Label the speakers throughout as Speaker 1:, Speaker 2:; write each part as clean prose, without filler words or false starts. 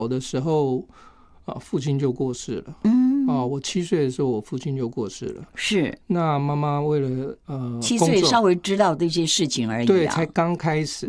Speaker 1: 我的时候父亲就过世了。我7岁的时候，我父亲就过世了。
Speaker 2: 是。
Speaker 1: 那妈妈为了
Speaker 2: 7岁稍微知道这些事情而已。
Speaker 1: 对，才刚开始，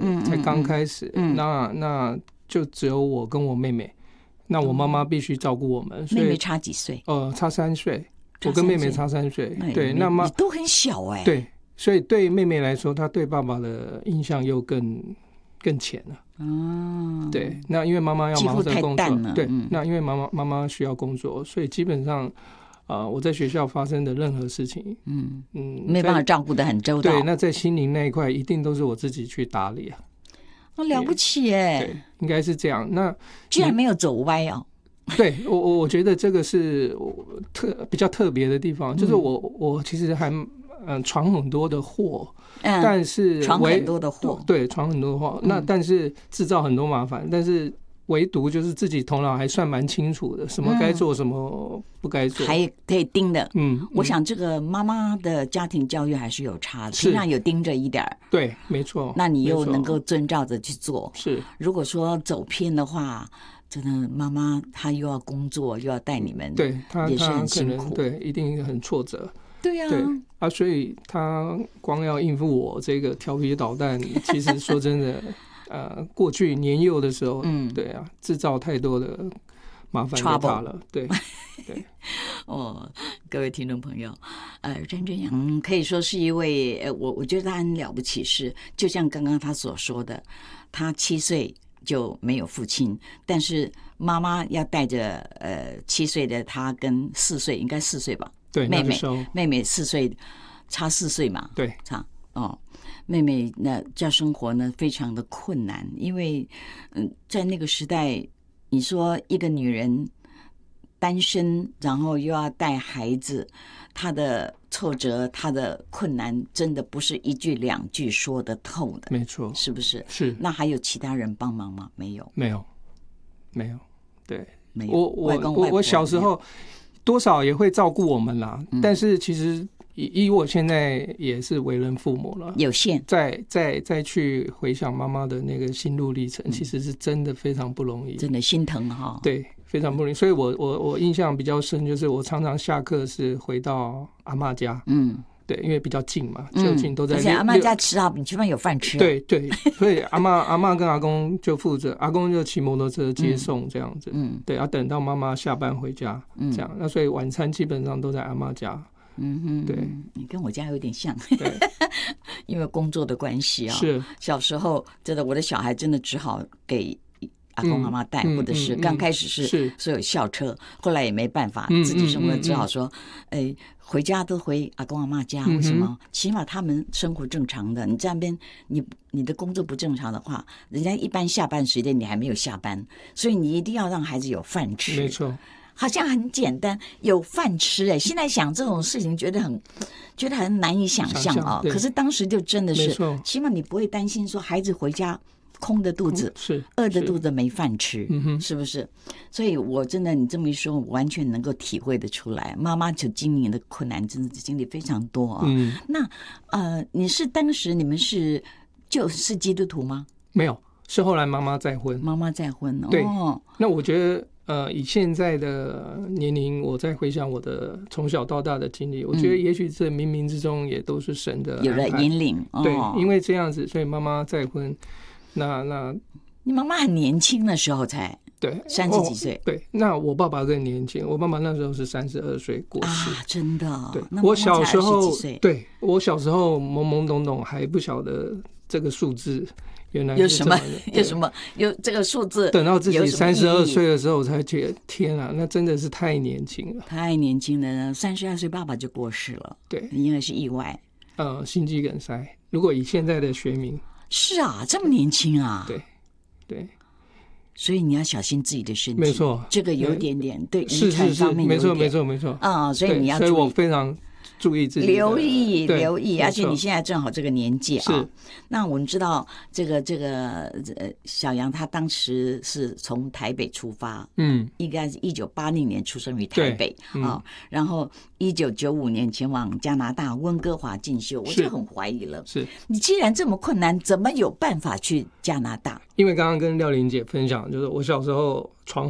Speaker 1: 那就只有我跟我妹妹。那我妈妈必须照顾我们。
Speaker 2: 妹妹差几岁？
Speaker 1: 差3岁。我跟妹妹差3岁。对，那
Speaker 2: 你都很小
Speaker 1: 对，所以对妹妹来说，她对爸爸的印象又更浅了。对，那因为妈妈要忙着工作，对，那因为妈妈需要工作，所以基本上我在学校发生的任何事情，
Speaker 2: 没办法照顾得很周到。
Speaker 1: 对，那在心灵那一块，一定都是我自己去打理啊。
Speaker 2: 了不起耶！
Speaker 1: 对，应该是这样。那
Speaker 2: 居然没有走歪哦。
Speaker 1: 对，我觉得这个是比较特别的地方，就是我其实还闯很多的祸。但是
Speaker 2: 闯很多的祸，
Speaker 1: 对，闯很多的祸。那但是制造很多麻烦，但是唯独就是自己头脑还算蛮清楚的，什么该做，什么不该做，
Speaker 2: 还可以盯的。我想这个妈妈的家庭教育还是有差的，平常有盯着一点。对，
Speaker 1: 没错。
Speaker 2: 那你又能够遵照着去做。
Speaker 1: 是，
Speaker 2: 如果说走偏的话，真的妈妈她又要工作又要带你们，
Speaker 1: 对，她
Speaker 2: 也是很辛苦，
Speaker 1: 对，一定很挫折。
Speaker 2: 对啊，
Speaker 1: 所以他光要应付我这个调皮捣蛋，其实说真的，过去年幼的时候，对啊，制造太多的麻烦给他了，对。
Speaker 2: 各位听众朋友，詹真阳可以说是一位，我觉得他很了不起，是就像刚刚他所说的，他7岁就没有父亲，但是妈妈要带着7岁的他跟4岁，应该4岁吧。
Speaker 1: 对，
Speaker 2: 妹妹4岁，差4岁嘛。
Speaker 1: 对，
Speaker 2: 差妹妹那这样生活呢非常的困难，因为在那个时代，你说一个女人单身，然后又要带孩子，她的挫折、她的困难，真的不是1句2句说得透的。
Speaker 1: 没错，
Speaker 2: 是不是？
Speaker 1: 是。
Speaker 2: 那还有其他人帮忙吗？没有，
Speaker 1: 对，
Speaker 2: 没有。
Speaker 1: 我小时候多少也会照顾我们啦，但是其实以我现在也是为人父母了，
Speaker 2: 有限。
Speaker 1: 再去回想妈妈的那个心路历程，其实是真的非常不容易，
Speaker 2: 真的心疼哈。
Speaker 1: 对，非常不容易。所以我印象比较深，就是我常常下课是回到阿嬷家，对，因为比较近嘛，就近都在。
Speaker 2: 而且阿嬷家吃好，你起码有饭吃。
Speaker 1: 对，所以阿嬷跟阿公就负责，阿公就骑摩托车接送这样子。对，要等到妈妈下班回家，这样。那所以晚餐基本上都在阿嬷家。对，
Speaker 2: 你跟我家有点像。对，因为工作的关系啊。
Speaker 1: 是。小
Speaker 2: 时候真的，我的小孩真的只好给阿公阿嬷带，或者是刚开始是所有校车，后来也没办法，自己生活只好说，回家都回阿公阿嬷家。为什么？起码他们生活正常的，你这边你的工作不正常的话，人家一般下班时间你还没有下班，所以你一定要让孩子有饭吃。
Speaker 1: 没错。
Speaker 2: 好像很简单，有饭吃现在想这种事情觉得很难以想象啊。可是当时就真的是，起码你不会担心说孩子回家空着肚子，
Speaker 1: 是
Speaker 2: 饿着肚子没饭吃，是不是？所以我真的你这么一说，我完全能够体会得出来，妈妈就经历的困难真的经历非常多啊。那你是当时你们就是基督徒吗？
Speaker 1: 没有，是后来妈妈再婚。对，那我觉得。以现在的年龄，我再回想我的从小到大的经历，我觉得也许这冥冥之中也都是神的安排，
Speaker 2: 有了引领。
Speaker 1: 对，因为这样子，所以妈妈再婚。那
Speaker 2: 你妈妈很年轻的时候才
Speaker 1: 对
Speaker 2: 30几岁。
Speaker 1: 对，那我爸爸更年轻，我爸爸那时候是32岁过世
Speaker 2: 啊，真的。
Speaker 1: 对，我小时候，对我小时候懵懵懂懂，还不晓得这个数字。原来
Speaker 2: 有什么有这个数字？
Speaker 1: 等到自己32岁的时候，我才觉得天啊，那真的是太年轻了。
Speaker 2: 太年轻了，32岁爸爸就过世了。
Speaker 1: 对，
Speaker 2: 因为是意外。
Speaker 1: 心肌梗塞。如果以现在的学名，
Speaker 2: 是啊，这么年轻啊。
Speaker 1: 对。
Speaker 2: 所以你要小心自己的身体。
Speaker 1: 没错，
Speaker 2: 这个有点对遗传方面有点。
Speaker 1: 没错。
Speaker 2: 所以你要注意。
Speaker 1: 所以我非常。注意自己
Speaker 2: 留意，而且你现在正好这个年纪啊。是。那我们知道这个小杨他当时是从台北出发，应该是1980年出生于台北啊，然后1995年前往加拿大温哥华进修。我就很怀疑了，
Speaker 1: 是
Speaker 2: 你既然这么困难，怎么有办法去加拿大？
Speaker 1: 因为刚刚跟廖玲姐分享，就是我小时候闯